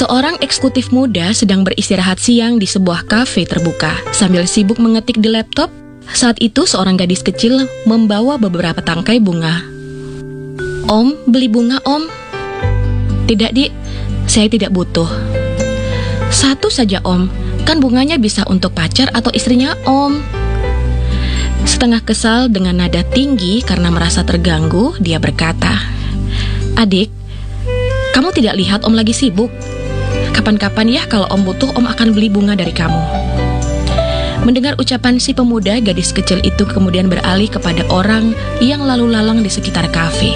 Seorang eksekutif muda sedang beristirahat siang di sebuah kafe terbuka sambil sibuk mengetik di laptop. Saat itu seorang gadis kecil membawa beberapa tangkai bunga. "Om, beli bunga, Om." "Tidak, Dik. Saya tidak butuh." "Satu saja, Om. Kan bunganya bisa untuk pacar atau istrinya, Om." Setengah kesal dengan nada tinggi karena merasa terganggu, dia berkata, "Adik, kamu tidak lihat Om lagi sibuk? Kapan-kapan ya kalau Om butuh, Om akan beli bunga dari kamu." Mendengar ucapan si pemuda, gadis kecil itu kemudian beralih kepada orang yang lalu lalang di sekitar kafe.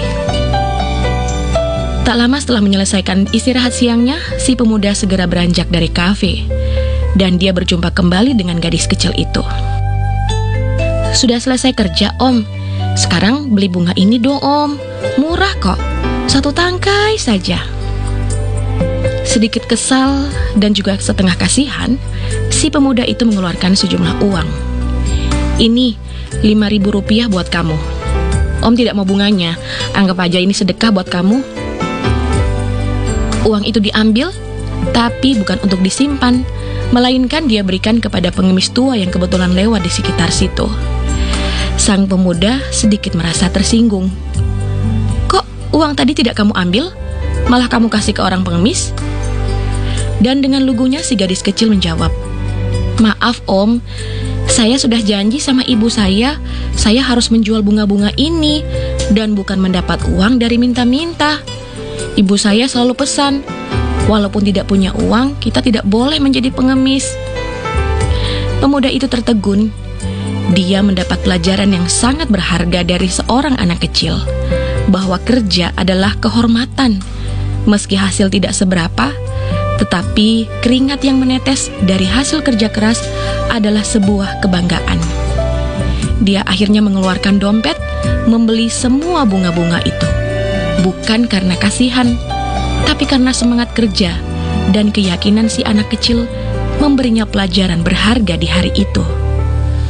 Tak lama setelah menyelesaikan istirahat siangnya, si pemuda segera beranjak dari kafe, dan dia berjumpa kembali dengan gadis kecil itu. "Sudah selesai kerja, Om. Sekarang beli bunga ini dong, Om. Murah kok. 1 tangkai saja." Sedikit kesal dan juga setengah kasihan, si pemuda itu mengeluarkan sejumlah uang. "Ini 5.000 rupiah buat kamu. Om tidak mau bunganya. Anggap aja ini sedekah buat kamu." Uang itu diambil, tapi bukan untuk disimpan, melainkan dia berikan kepada pengemis tua yang kebetulan lewat di sekitar situ. Sang pemuda sedikit merasa tersinggung. "Kok uang tadi tidak kamu ambil? Malah kamu kasih ke orang pengemis?" Dan dengan lugunya si gadis kecil menjawab, "Maaf, Om. Saya sudah janji sama ibu saya harus menjual bunga-bunga ini dan bukan mendapat uang dari minta-minta. Ibu saya selalu pesan, walaupun tidak punya uang, kita tidak boleh menjadi pengemis." Pemuda itu tertegun. Dia mendapat pelajaran yang sangat berharga dari seorang anak kecil, bahwa kerja adalah kehormatan. Meski hasil tidak seberapa, tetapi keringat yang menetes dari hasil kerja keras adalah sebuah kebanggaan. Dia akhirnya mengeluarkan dompet, membeli semua bunga-bunga itu. Bukan karena kasihan, tapi karena semangat kerja dan keyakinan si anak kecil memberinya pelajaran berharga di hari itu.